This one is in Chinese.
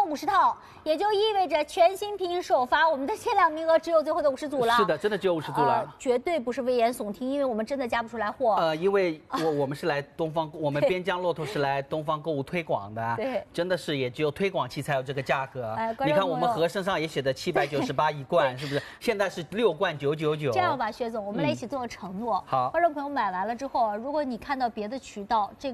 50套，也就意味着全新品首发，我们的限量名额只有最后的50组了。 是的，真的只有50组了。 绝对不是危言耸听，因为我们真的加不出来货。 因为我们是来东方，我们边疆骆驼是来东方购物推广的， 对， 真的是也只有推广期才有这个价格。你看我们盒身上也写的798一罐，是不是？现在是6罐999。 这样吧，薛总，我们来一起做个承诺。 好， 观众朋友买完了之后，如果你看到别的渠道这